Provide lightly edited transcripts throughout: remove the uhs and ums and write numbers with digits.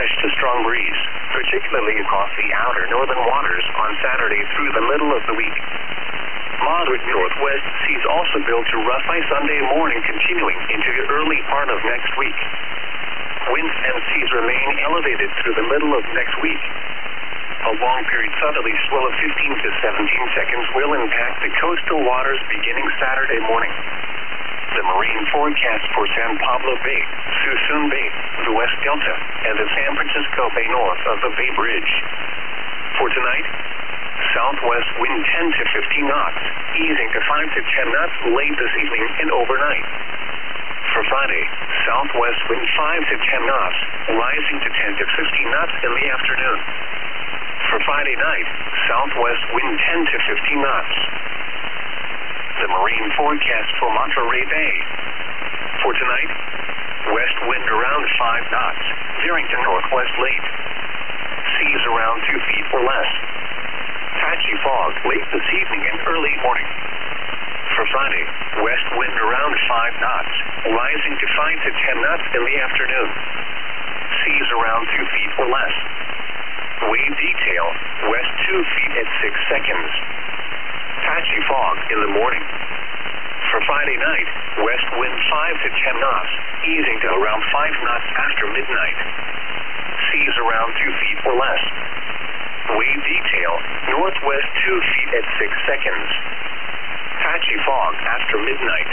fresh to strong breeze, particularly across the outer northern waters on Saturday through the middle of the week. Moderate northwest seas also build to rough by Sunday morning, continuing into the early part of next week. Winds and seas remain elevated through the middle of next week. A long-period southerly swell of 15 to 17 seconds will impact the coastal waters beginning Saturday morning. The marine forecast for San Pablo Bay, Suisun Bay, the West Delta, and the San Francisco Bay north of the Bay Bridge. For tonight, southwest wind 10 to 15 knots, easing to 5 to 10 knots late this evening and overnight. For Friday, southwest wind 5 to 10 knots, rising to 10 to 15 knots in the afternoon. For Friday night, southwest wind 10 to 15 knots. The marine forecast for Monterey Bay. For tonight, west wind around 5 knots, veering to northwest late. Seas around 2 feet or less. Patchy fog late this evening and early morning. For Friday, west wind around 5 knots, rising to 5 to 10 knots in the afternoon. Seas around 2 feet or less. Wave detail, west 2 feet at 6 seconds. Patchy fog in the morning. For Friday night, west wind 5 to 10 knots, easing to around 5 knots after midnight. Seas around 2 feet or less. Wave detail, northwest 2 feet at 6 seconds. Patchy fog after midnight.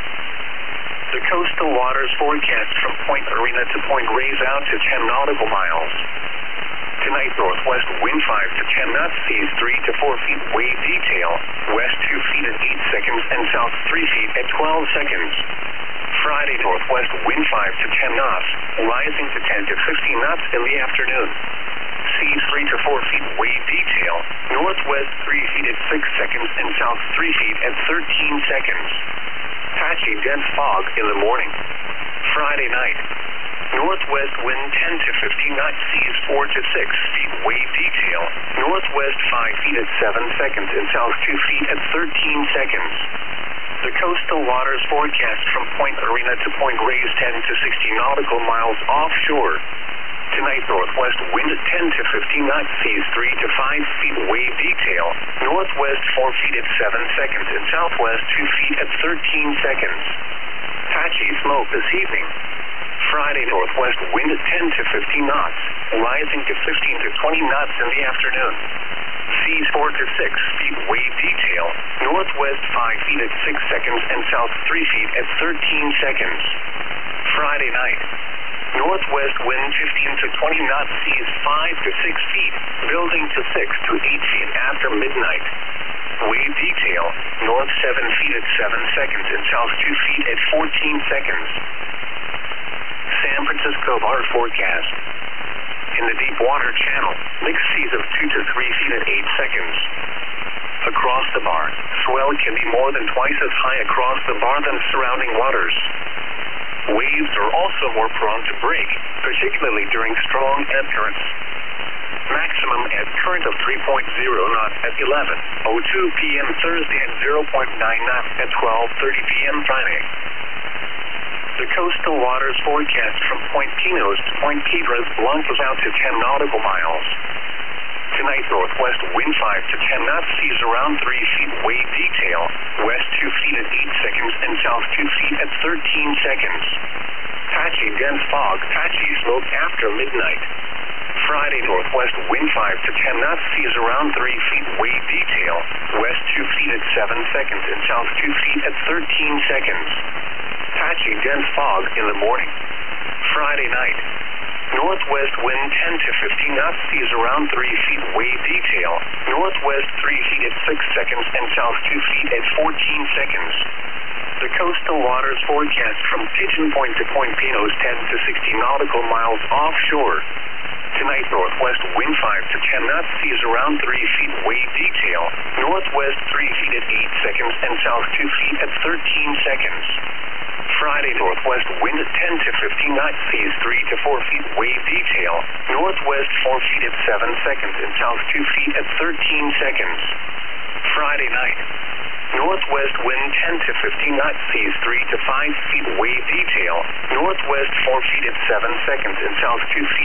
The coastal waters forecast from Point Arena to Point Reyes out to 10 nautical miles. Tonight, northwest wind 5 to 10 knots, seas 3 to 4 feet. Wave detail, west 2 feet at 8 seconds and south 3 feet at 12 seconds. Friday, northwest wind 5 to 10 knots, rising to 10 to 15 knots in the afternoon. Seas 3 to 4 feet. Wave detail, northwest 3 feet at 6 seconds and south 3 feet at 13 seconds. Patchy dense fog in the morning. Friday night, northwest wind 10 to 15 knots, seas 4 to 6 feet. Wave detail, northwest 5 feet at 7 seconds and south 2 feet at 13 seconds. The coastal waters forecast from Point Arena to Point Reyes 10 to 60 nautical miles offshore. Tonight, northwest wind 10 to 15 knots, seas 3 to 5 feet. Wave detail, northwest 4 feet at 7 seconds and southwest 2 feet at 13 seconds. Patchy smoke this evening. Friday, northwest wind 10 to 15 knots, rising to 15 to 20 knots in the afternoon. Seas 4 to 6 feet. Wave detail, northwest 5 feet at 6 seconds and south 3 feet at 13 seconds. Friday night, northwest wind 15 to 20 knots, seas 5 to 6 feet, building to 6 to 8 feet after midnight. Wave detail, north 7 feet at 7 seconds and south 2 feet at 14 seconds. San Francisco bar forecast. In the deep water channel, mixed seas of 2 to 3 feet at 8 seconds. Across the bar, swell can be more than twice as high across the bar than surrounding waters. Waves are also more prone to break, particularly during strong ebb currents. Maximum ebb current of 3.0 knots at 11:02 p.m. Thursday and 0.9 knots at 12:30 p.m. Friday. The coastal waters forecast from Point Pinos to Point Piedras Blancas out to 10 nautical miles. Tonight, northwest wind 5 to 10 knots, seas around 3 feet. Wave detail, west 2 feet at 8 seconds and south 2 feet at 13 seconds. Patchy dense fog, patchy smoke after midnight. Friday, northwest wind 5 to 10 knots, seas around 3 feet. Wave detail, west 2 feet at 7 seconds and south 2 feet at 13 seconds. Patchy dense fog in the morning. Friday night, northwest wind 10 to 15 knots, seas around 3 feet. Wave detail, northwest 3 feet at 6 seconds and south 2 feet at 14 seconds. The coastal waters forecast from Pigeon Point to Point Pinos 10 to 60 nautical miles offshore. Tonight, northwest wind 5 to 10 knots, seas around 3 feet. Wave detail, northwest 3 feet at 8 seconds and south 2 feet at 13 seconds. Friday, northwest wind 10 to 15 knots, seas 3 to 4 feet. Wave detail, northwest 4 feet at 7 seconds and south 2 feet at 13 seconds. Friday night, northwest wind 10 to 15 knots, seas 3 to 5 feet. Wave detail, northwest 4 feet at 7 seconds and south 2 feet